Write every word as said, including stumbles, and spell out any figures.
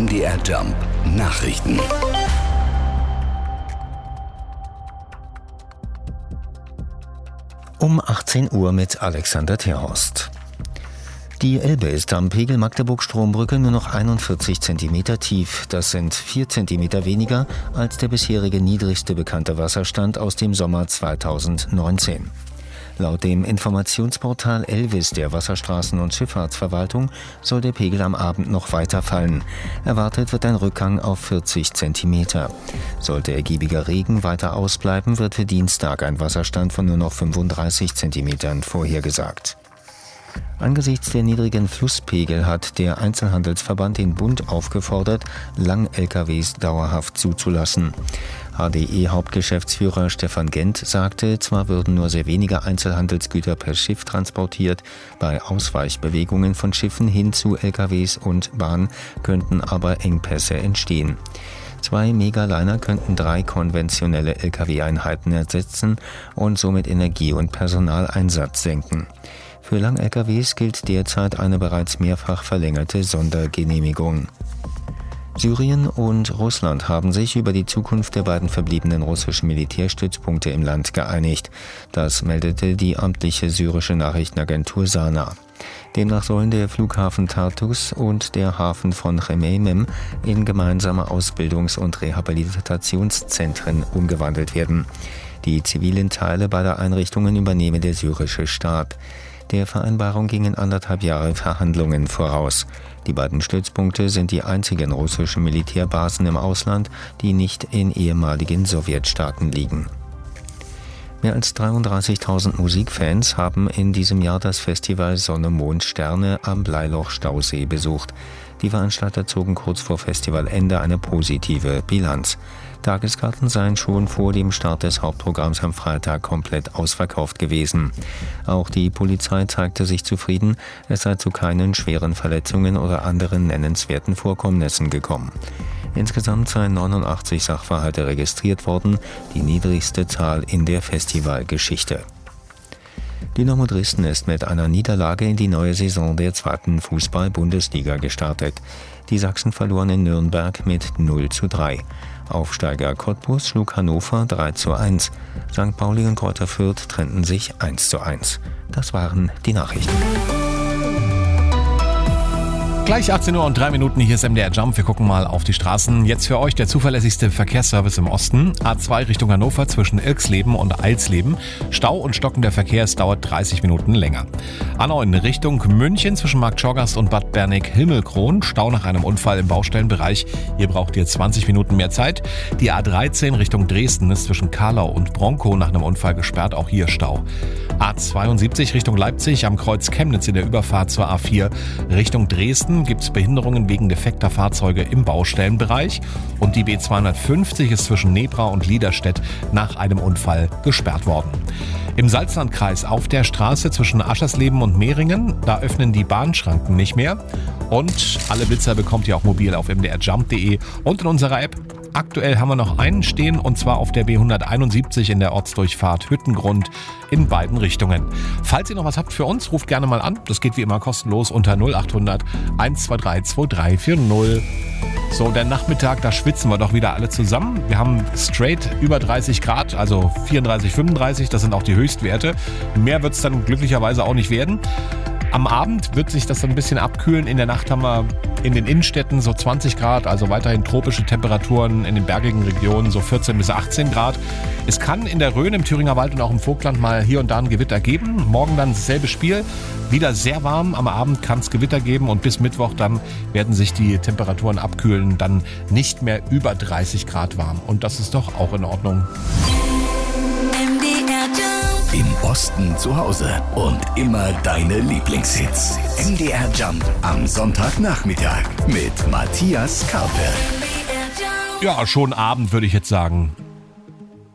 M D R Jump Nachrichten. Um achtzehn Uhr mit Alexander Terhorst. Die Elbe ist am Pegel Magdeburg-Strombrücke nur noch einundvierzig Zentimeter tief. Das sind vier Zentimeter weniger als der bisherige niedrigste bekannte Wasserstand aus dem Sommer zweitausendneunzehn. Laut dem Informationsportal Elvis der Wasserstraßen- und Schifffahrtsverwaltung soll der Pegel am Abend noch weiter fallen. Erwartet wird ein Rückgang auf vierzig Zentimeter. Sollte ergiebiger Regen weiter ausbleiben, wird für Dienstag ein Wasserstand von nur noch fünfunddreißig Zentimetern vorhergesagt. Angesichts der niedrigen Flusspegel hat der Einzelhandelsverband den Bund aufgefordert, Lang-L K Ws dauerhaft zuzulassen. H D E-Hauptgeschäftsführer Stefan Gent sagte, zwar würden nur sehr wenige Einzelhandelsgüter per Schiff transportiert, bei Ausweichbewegungen von Schiffen hin zu L K Ws und Bahn könnten aber Engpässe entstehen. Zwei Megaliner könnten drei konventionelle L K W-Einheiten ersetzen und somit Energie- und Personaleinsatz senken. Für Lang-L K Ws gilt derzeit eine bereits mehrfach verlängerte Sondergenehmigung. Syrien und Russland haben sich über die Zukunft der beiden verbliebenen russischen Militärstützpunkte im Land geeinigt. Das meldete die amtliche syrische Nachrichtenagentur Sana. Demnach sollen der Flughafen Tartus und der Hafen von Chmeimim in gemeinsame Ausbildungs- und Rehabilitationszentren umgewandelt werden. Die zivilen Teile beider Einrichtungen übernehme der syrische Staat. Der Vereinbarung gingen anderthalb Jahre Verhandlungen voraus. Die beiden Stützpunkte sind die einzigen russischen Militärbasen im Ausland, die nicht in ehemaligen Sowjetstaaten liegen. Mehr als dreiunddreißigtausend Musikfans haben in diesem Jahr das Festival Sonne, Mond, Sterne am Bleiloch-Stausee besucht. Die Veranstalter zogen kurz vor Festivalende eine positive Bilanz. Tageskarten seien schon vor dem Start des Hauptprogramms am Freitag komplett ausverkauft gewesen. Auch die Polizei zeigte sich zufrieden, es sei zu keinen schweren Verletzungen oder anderen nennenswerten Vorkommnissen gekommen. Insgesamt seien neunundachtzig Sachverhalte registriert worden, die niedrigste Zahl in der Festivalgeschichte. Dynamo Dresden ist mit einer Niederlage in die neue Saison der zweiten Fußball-Bundesliga gestartet. Die Sachsen verloren in Nürnberg mit null zu drei. Aufsteiger Cottbus schlug Hannover drei zu eins. Sankt Pauli und Greuther Fürth trennten sich eins zu eins. Das waren die Nachrichten. Gleich achtzehn Uhr und drei Minuten, hier ist M D R Jump. Wir gucken mal auf die Straßen. Jetzt für euch der zuverlässigste Verkehrsservice im Osten. A zwei Richtung Hannover zwischen Ilksleben und Eilsleben. Stau und stockender Verkehr, es dauert dreißig Minuten länger. A neun Richtung München zwischen Markt Schorgast und Bad Berneck-Himmelkron. Stau nach einem Unfall im Baustellenbereich. Hier braucht ihr zwanzig Minuten mehr Zeit. Die A dreizehn Richtung Dresden ist zwischen Karlau und Bronkow nach einem Unfall gesperrt. Auch hier Stau. A zweiundsiebzig Richtung Leipzig am Kreuz Chemnitz in der Überfahrt zur A vier Richtung Dresden gibt es Behinderungen wegen defekter Fahrzeuge im Baustellenbereich und die B zweihundertfünfzig ist zwischen Nebra und Liederstedt nach einem Unfall gesperrt worden. Im Salzlandkreis auf der Straße zwischen Aschersleben und Mehringen, da öffnen die Bahnschranken nicht mehr und alle Blitzer bekommt ihr auch mobil auf m d r jump punkt d e und in unserer App. Aktuell haben wir noch einen stehen und zwar auf der B hunderteinundsiebzig in der Ortsdurchfahrt Hüttengrund in beiden Richtungen. Falls ihr noch was habt für uns, ruft gerne mal an. Das geht wie immer kostenlos unter null acht hundert eins zwei drei zwei drei vier null. So, der Nachmittag, da schwitzen wir doch wieder alle zusammen. Wir haben straight über dreißig Grad, also vierunddreißig, fünfunddreißig, das sind auch die Höchstwerte. Mehr wird es dann glücklicherweise auch nicht werden. Am Abend wird sich das so ein bisschen abkühlen. In der Nacht haben wir in den Innenstädten so zwanzig Grad, also weiterhin tropische Temperaturen, in den bergigen Regionen so vierzehn bis achtzehn Grad. Es kann in der Rhön, im Thüringer Wald und auch im Vogtland mal hier und da ein Gewitter geben. Morgen dann dasselbe Spiel, wieder sehr warm. Am Abend kann es Gewitter geben und bis Mittwoch dann werden sich die Temperaturen abkühlen, dann nicht mehr über dreißig Grad warm. Und das ist doch auch in Ordnung. Im Osten zu Hause und immer deine Lieblingshits. M D R Jump am Sonntagnachmittag mit Matthias Karpe. Ja, schon Abend würde ich jetzt sagen.